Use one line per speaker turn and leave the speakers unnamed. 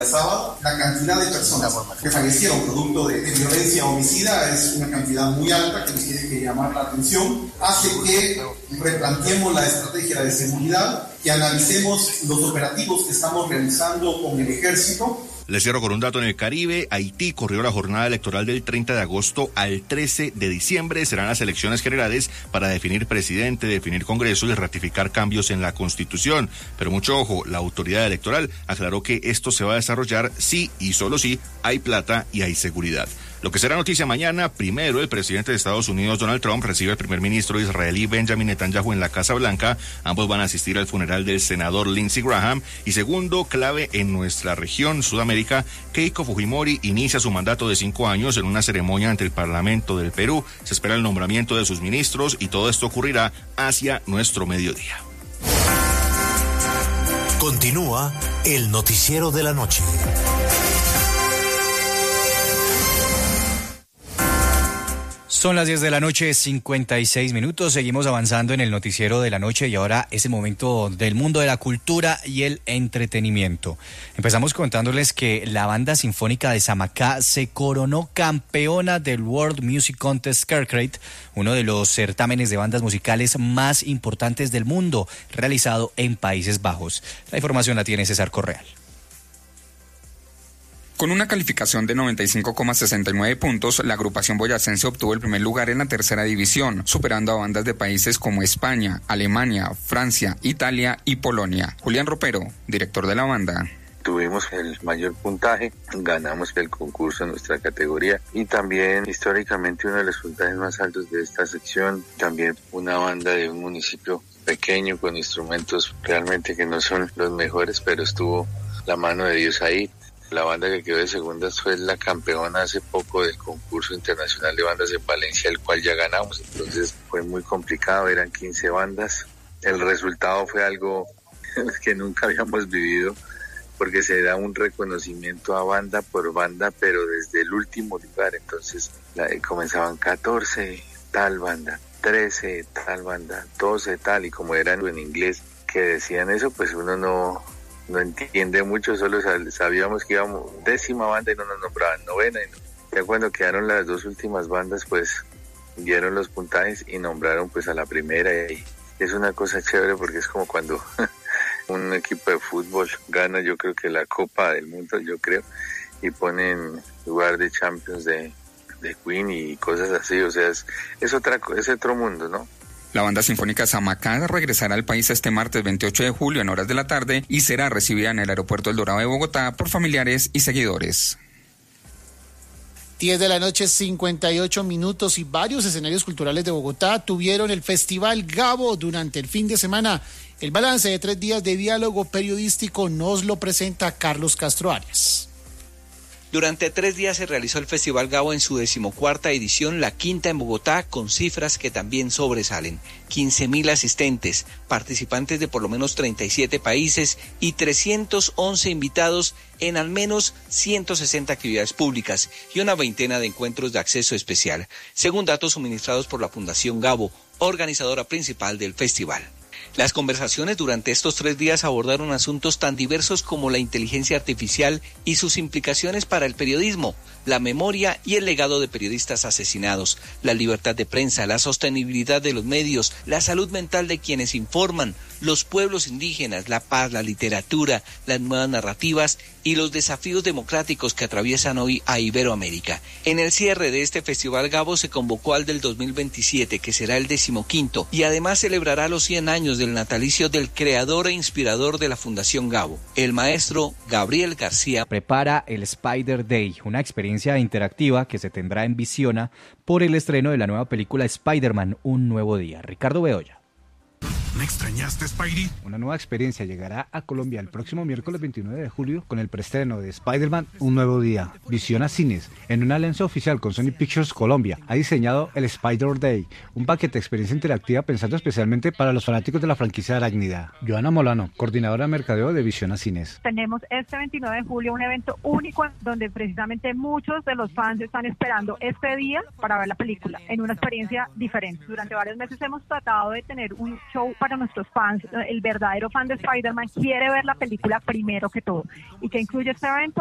El sábado, la cantidad de personas que fallecieron producto de violencia homicida es una cantidad muy alta que nos tiene que llamar la atención. Hace que replanteemos la estrategia de seguridad, que analicemos los operativos que estamos realizando con el ejército.
Les cierro con un dato en el Caribe. Haití corrió la jornada electoral del 30 de agosto al 13 de diciembre. Serán las elecciones generales para definir presidente, definir Congreso y ratificar cambios en la Constitución. Pero mucho ojo, la autoridad electoral aclaró que esto se va a desarrollar si y solo si hay plata y hay seguridad. Lo que será noticia mañana: primero, el presidente de Estados Unidos, Donald Trump, recibe al primer ministro israelí Benjamin Netanyahu en la Casa Blanca. Ambos van a asistir al funeral del senador Lindsey Graham. Y segundo, clave en nuestra región, Sudamérica, Keiko Fujimori inicia su mandato de 5 años en una ceremonia ante el Parlamento del Perú. Se espera el nombramiento de sus ministros y todo esto ocurrirá hacia nuestro mediodía.
Continúa el noticiero de la noche.
Son las 10 de la noche, 56 minutos. Seguimos avanzando en el noticiero de la noche y ahora es el momento del mundo de la cultura y el entretenimiento. Empezamos contándoles que la Banda Sinfónica de Samacá se coronó campeona del World Music Contest Kerkrade, uno de los certámenes de bandas musicales más importantes del mundo, realizado en Países Bajos. La información la tiene César Correal.
Con una calificación de 95,69 puntos, la agrupación boyacense obtuvo el primer lugar en la tercera división, superando a bandas de países como España, Alemania, Francia, Italia y Polonia. Julián Ropero, director de la banda.
Tuvimos el mayor puntaje, ganamos el concurso en nuestra categoría y también históricamente uno de los puntajes más altos de esta sección, también una banda de un municipio pequeño con instrumentos realmente que no son los mejores, pero estuvo la mano de Dios ahí. La banda que quedó de segundas fue la campeona hace poco del concurso internacional de bandas en Valencia, el cual ya ganamos, entonces fue muy complicado, eran 15 bandas. El resultado fue algo que nunca habíamos vivido, porque se da un reconocimiento a banda por banda, pero desde el último lugar, entonces comenzaban 14 tal banda, 13 tal banda, 12 tal, y como eran en inglés que decían eso, pues uno no entiende mucho, solo sabíamos que íbamos 10ª banda y no nos nombraban 9ª. Ya cuando quedaron las 2 últimas bandas, pues dieron los puntajes y nombraron pues a la primera, y es una cosa chévere porque es como cuando un equipo de fútbol gana, yo creo que la Copa del Mundo, y ponen lugar de Champions de Queen y cosas así, o sea, es otro mundo, ¿no?
La Banda Sinfónica Samacá regresará al país este martes 28 de julio en horas de la tarde y será recibida en el aeropuerto El Dorado de Bogotá por familiares y seguidores.
10 de la noche, 58 minutos, y varios escenarios culturales de Bogotá tuvieron el Festival Gabo durante el fin de semana. El balance de 3 días de diálogo periodístico nos lo presenta Carlos Castro Arias.
Durante 3 días se realizó el Festival Gabo en su 14ª edición, la 5ª en Bogotá, con cifras que también sobresalen. 15.000 asistentes, participantes de por lo menos 37 países y 311 invitados en al menos 160 actividades públicas y una veintena de encuentros de acceso especial, según datos suministrados por la Fundación Gabo, organizadora principal del festival. Las conversaciones durante estos 3 días abordaron asuntos tan diversos como la inteligencia artificial y sus implicaciones para el periodismo, la memoria y el legado de periodistas asesinados, la libertad de prensa, la sostenibilidad de los medios, la salud mental de quienes informan, los pueblos indígenas, la paz, la literatura, las nuevas narrativas y los desafíos democráticos que atraviesan hoy a Iberoamérica. En el cierre de este Festival Gabo se convocó al del 2027, que será el 15º, y además celebrará los 100 años del natalicio del creador e inspirador de la Fundación Gabo, el maestro Gabriel García.
Prepara el Spider Day, una experiencia interactiva que se tendrá en Visiona por el estreno de la nueva película Spider-Man, Un Nuevo Día. Ricardo Bedoya.
¿Me extrañaste, Spidey?
Una nueva experiencia llegará a Colombia el próximo miércoles 29 de julio con el preestreno de Spider-Man Un Nuevo Día. Visiona Cines, en una alianza oficial con Sony Pictures Colombia, ha diseñado el Spider Day, un paquete de experiencia interactiva pensado especialmente para los fanáticos de la franquicia arácnida. Joana Molano, coordinadora de mercadeo de Visiona Cines.
Tenemos este 29 de julio un evento único donde precisamente muchos de los fans están esperando este día para ver la película, en una experiencia diferente. Durante varios meses hemos tratado de tener un show para nuestros fans, el verdadero fan de Spider-Man quiere ver la película primero que todo. ¿Y qué incluye este evento?